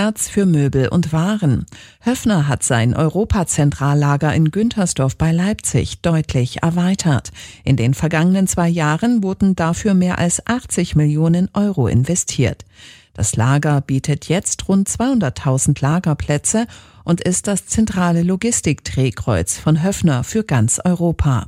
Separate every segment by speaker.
Speaker 1: Platz für Möbel und Waren. Höffner hat sein Europazentrallager in Güntersdorf bei Leipzig deutlich erweitert. In den vergangenen 2 Jahren wurden dafür mehr als 80 Millionen Euro investiert. Das Lager bietet jetzt rund 200.000 Lagerplätze und ist das zentrale Logistikdrehkreuz von Höffner für ganz Europa.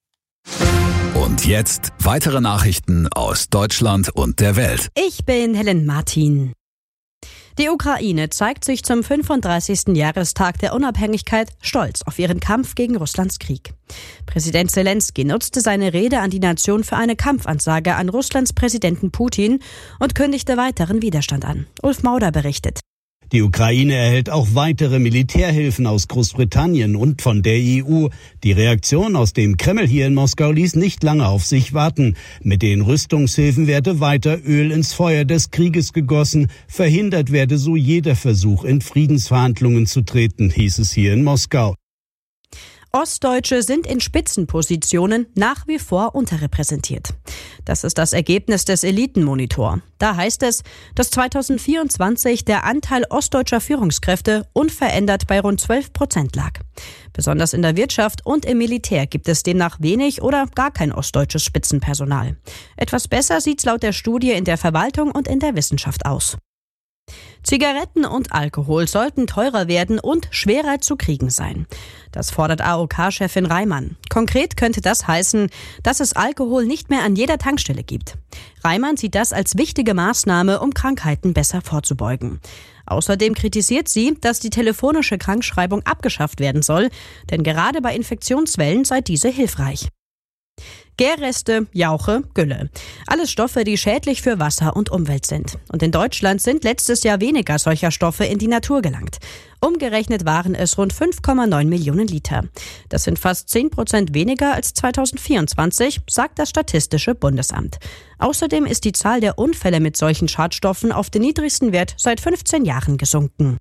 Speaker 2: Und jetzt weitere Nachrichten aus Deutschland und der Welt.
Speaker 3: Ich bin Helen Martin. Die Ukraine zeigt sich zum 35. Jahrestag der Unabhängigkeit stolz auf ihren Kampf gegen Russlands Krieg. Präsident Zelensky nutzte seine Rede an die Nation für eine Kampfansage an Russlands Präsidenten Putin und kündigte weiteren Widerstand an. Ulf Mauder berichtet.
Speaker 4: Die Ukraine erhält auch weitere Militärhilfen aus Großbritannien und von der EU. Die Reaktion aus dem Kreml hier in Moskau ließ nicht lange auf sich warten. Mit den Rüstungshilfen werde weiter Öl ins Feuer des Krieges gegossen. Verhindert werde so jeder Versuch, in Friedensverhandlungen zu treten, hieß es hier in Moskau.
Speaker 3: Ostdeutsche sind in Spitzenpositionen nach wie vor unterrepräsentiert. Das ist das Ergebnis des Elitenmonitor. Da heißt es, dass 2024 der Anteil ostdeutscher Führungskräfte unverändert bei rund 12% lag. Besonders in der Wirtschaft und im Militär gibt es demnach wenig oder gar kein ostdeutsches Spitzenpersonal. Etwas besser sieht's laut der Studie in der Verwaltung und in der Wissenschaft aus. Zigaretten und Alkohol sollten teurer werden und schwerer zu kriegen sein. Das fordert AOK-Chefin Reimann. Konkret könnte das heißen, dass es Alkohol nicht mehr an jeder Tankstelle gibt. Reimann sieht das als wichtige Maßnahme, um Krankheiten besser vorzubeugen. Außerdem kritisiert sie, dass die telefonische Krankschreibung abgeschafft werden soll, denn gerade bei Infektionswellen sei diese hilfreich. Gärreste, Jauche, Gülle. Alles Stoffe, die schädlich für Wasser und Umwelt sind. Und in Deutschland sind letztes Jahr weniger solcher Stoffe in die Natur gelangt. Umgerechnet waren es rund 5,9 Millionen Liter. Das sind fast 10% weniger als 2024, sagt das Statistische Bundesamt. Außerdem ist die Zahl der Unfälle mit solchen Schadstoffen auf den niedrigsten Wert seit 15 Jahren gesunken.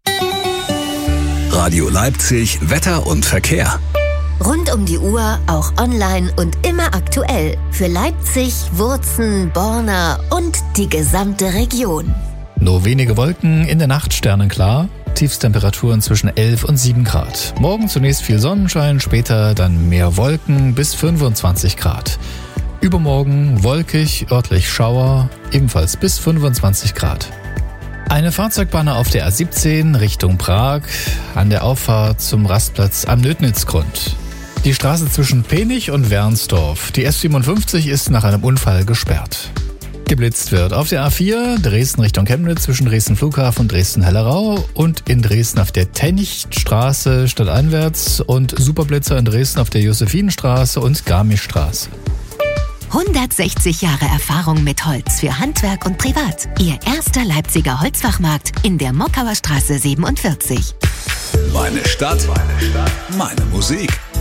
Speaker 2: Radio Leipzig, Wetter und Verkehr.
Speaker 5: Rund um die Uhr, auch online und immer aktuell. Für Leipzig, Wurzen, Borna und die gesamte Region.
Speaker 6: Nur wenige Wolken, in der Nacht sternenklar. Tiefstemperaturen zwischen 11 und 7 Grad. Morgen zunächst viel Sonnenschein, später dann mehr Wolken bis 25 Grad. Übermorgen wolkig, örtlich Schauer, ebenfalls bis 25 Grad. Eine Fahrzeugpanne auf der A17 Richtung Prag an der Auffahrt zum Rastplatz am Lödnitzgrund. Die Straße zwischen Penich und Wernsdorf, die S57, ist nach einem Unfall gesperrt. Geblitzt wird auf der A4 Dresden Richtung Chemnitz zwischen Dresden Flughafen und Dresden-Hellerau und in Dresden auf der Tenichtstraße stadteinwärts und Superblitzer in Dresden auf der Josephinenstraße und Garmischstraße.
Speaker 5: 160 Jahre Erfahrung mit Holz für Handwerk und Privat. Ihr erster Leipziger Holzfachmarkt in der Mockauer Straße 47.
Speaker 2: Meine Stadt, meine Musik.